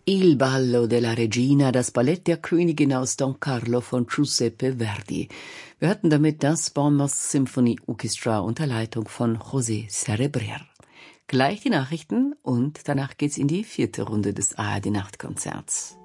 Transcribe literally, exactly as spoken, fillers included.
Il Ballo della Regina, das Ballett der Königin aus Don Carlo von Giuseppe Verdi. Wir hörten damit das Bournemouth Symphony Orchestra unter Leitung von José Cerebrer. Gleich die Nachrichten und danach geht's in die vierte Runde des A R D Nachtkonzerts.